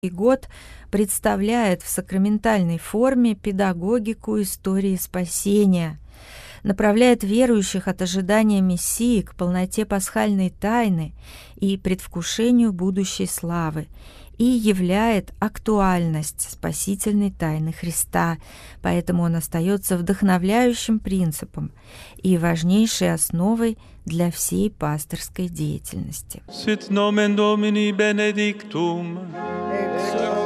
год представляет в сакраментальной форме педагогику истории спасения, направляет верующих от ожидания Мессии к полноте пасхальной тайны и предвкушению будущей славы и являет актуальность спасительной тайны Христа, поэтому он остается вдохновляющим принципом и важнейшей основой для всей пасторской деятельности. Sit nomen Domini benedictum.